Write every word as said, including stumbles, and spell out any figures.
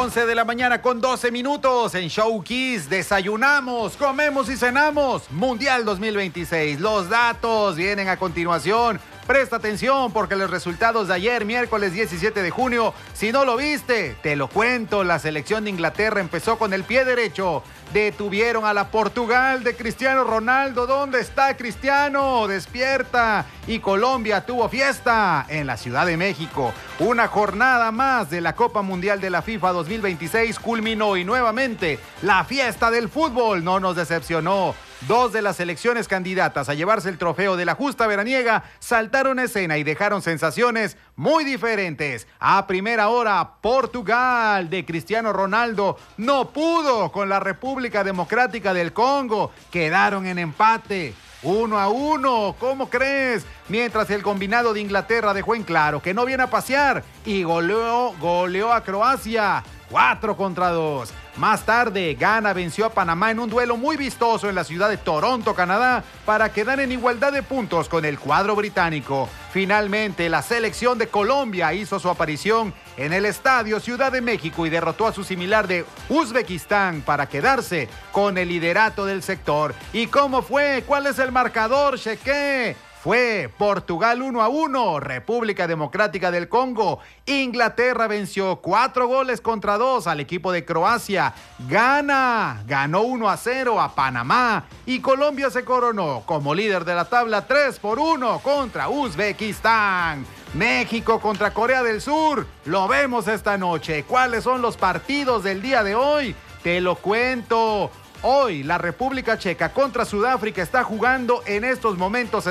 once de la mañana con doce minutos en Show Kiss. Desayunamos, comemos y cenamos. Mundial dos mil veintiséis. Los datos vienen a continuación. Presta atención porque los resultados de ayer, miércoles diecisiete de junio, si no lo viste, te lo cuento. La selección de Inglaterra empezó con el pie derecho. Detuvieron a la Portugal de Cristiano Ronaldo. ¿Dónde está Cristiano? Despierta. Y Colombia tuvo fiesta en la Ciudad de México. Una jornada más de la Copa Mundial de la FIFA dos mil veintiséis culminó y nuevamente la fiesta del fútbol no nos decepcionó. Dos de las selecciones candidatas a llevarse el trofeo de la justa veraniega saltaron a escena y dejaron sensaciones muy diferentes. A primera hora, Portugal de Cristiano Ronaldo no pudo con la República Democrática del Congo. Quedaron en empate. Uno a uno, ¿cómo crees? Mientras el combinado de Inglaterra dejó en claro que no viene a pasear y goleó, goleó a Croacia. cuatro contra dos. Más tarde, Ghana venció a Panamá en un duelo muy vistoso en la ciudad de Toronto, Canadá, para quedar en igualdad de puntos con el cuadro británico. Finalmente, la selección de Colombia hizo su aparición en el Estadio Ciudad de México y derrotó a su similar de Uzbekistán para quedarse con el liderato del sector. ¿Y cómo fue? ¿Cuál es el marcador, Cheque? Fue Portugal uno a uno, República Democrática del Congo. Inglaterra venció cuatro goles contra dos al equipo de Croacia. Ghana ganó uno a cero a Panamá. Y Colombia se coronó como líder de la tabla tres por uno contra Uzbekistán. México contra Corea del Sur. Lo vemos esta noche. ¿Cuáles son los partidos del día de hoy? Te lo cuento. Hoy la República Checa contra Sudáfrica está jugando en estos momentos